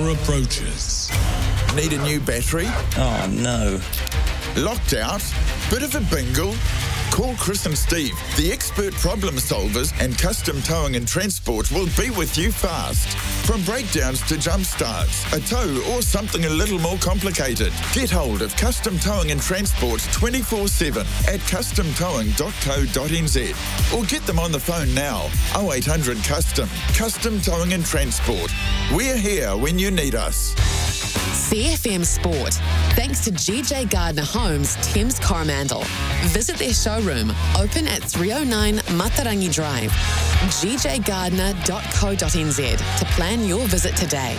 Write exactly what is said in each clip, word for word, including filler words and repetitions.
summer approaches. Need a new battery? Oh, no. Locked out? Bit of a bingle? Call Chris and Steve, the expert problem solvers, and Custom Towing and Transport will be with you fast. From breakdowns to jump starts, a tow or something a little more complicated. Get hold of Custom Towing and Transport twenty-four seven at custom towing dot co dot n z or get them on the phone now, oh eight hundred custom. Custom Towing and Transport. We're here when you need us. C F M Sport. Thanks to G J Gardner Homes, Thames Coromandel. Visit their showroom, open at three oh nine Matarangi Drive. g j gardner dot co dot n z to plan your visit today.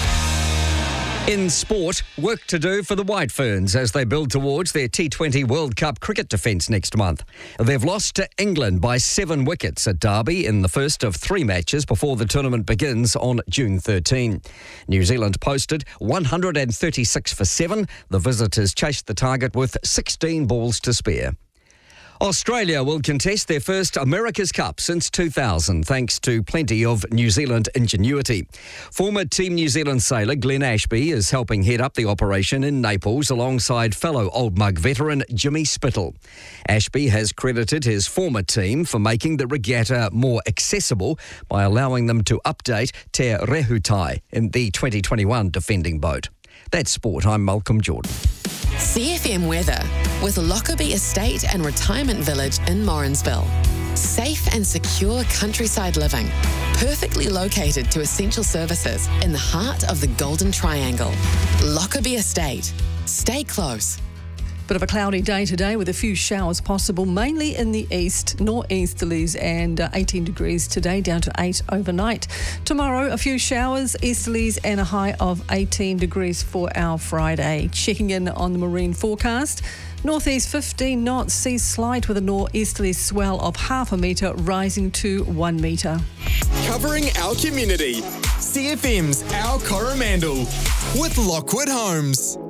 In sport, work to do for the White Ferns as they build towards their T twenty World Cup cricket defence next month. They've lost to England by seven wickets at Derby in the first of three matches before the tournament begins on June thirteenth. New Zealand posted one hundred thirty-six for seven. The visitors chased the target with sixteen balls to spare. Australia will contest their first America's Cup since two thousand, thanks to plenty of New Zealand ingenuity. Former Team New Zealand sailor Glenn Ashby is helping head up the operation in Naples alongside fellow Old Mug veteran Jimmy Spittle. Ashby has credited his former team for making the regatta more accessible by allowing them to update Te Rehutai in the twenty twenty-one defending boat. That's sport. I'm Malcolm Jordan. C F M weather with Lockerbie Estate and Retirement Village in Morrinsville. Safe and secure countryside living, perfectly located to essential services in the heart of the Golden Triangle. Lockerbie Estate. Stay close. Bit of a cloudy day today with a few showers possible, mainly in the east, northeasterlies, and uh, eighteen degrees today, down to eight overnight. Tomorrow, a few showers, easterlies, and a high of eighteen degrees for our Friday. Checking in on the marine forecast. Northeast fifteen knots, seas slight with a northeasterly swell of half a metre, rising to one metre. Covering our community, C F M's Our Coromandel with Lockwood Homes.